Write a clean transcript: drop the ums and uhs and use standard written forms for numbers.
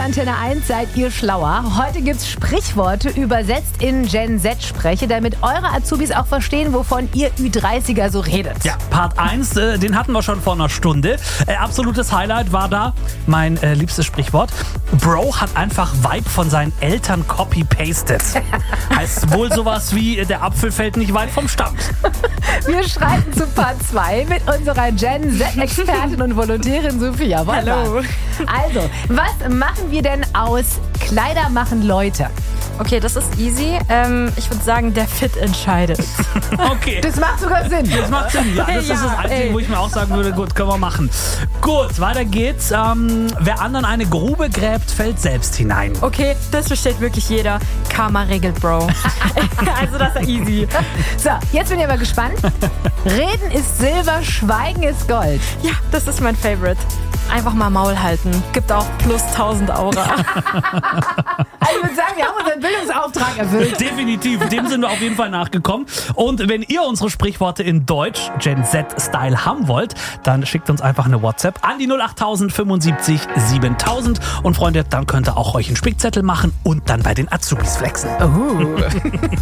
Antenne 1 seid ihr schlauer. Heute gibt's Sprichworte übersetzt in Gen Z-Spreche, damit eure Azubis auch verstehen, wovon ihr Ü30er so redet. Ja, Part 1, den hatten wir schon vor einer Stunde. Absolutes Highlight war da mein liebstes Sprichwort. Bro hat einfach Vibe von seinen Eltern copy-pasted. Heißt wohl sowas wie, der Apfel fällt nicht weit vom Stamm. Wir schreiten zu Part 2 mit unserer Gen Z-Expertin und Volontärin Sophia. Hallo. Also, was machen wir denn aus Kleider machen Leute? Okay, das ist easy. Ich würde sagen, der Fit entscheidet. Okay. Das macht sogar Sinn. Das macht Sinn, ja. Das ist das Einzige, wo ich mir auch sagen würde, gut, können wir machen. Gut, weiter geht's. Wer anderen eine Grube gräbt, fällt selbst hinein. Okay, das versteht wirklich jeder. Karma regelt, Bro. Also das ist easy. So, jetzt bin ich aber gespannt. Reden ist Silber, Schweigen ist Gold. Ja, das ist mein Favorite. Einfach mal Maul halten. Gibt auch plus 1000 Aura. Also ich würde sagen, wir haben unseren Bildungsauftrag erfüllt. Definitiv, dem sind wir auf jeden Fall nachgekommen. Und wenn ihr unsere Sprichworte in Deutsch, Gen Z-Style haben wollt, dann schickt uns einfach eine WhatsApp an die 08000 75 7000. Und Freunde, dann könnt ihr auch euch einen Spickzettel machen und dann bei den Azubis flexen.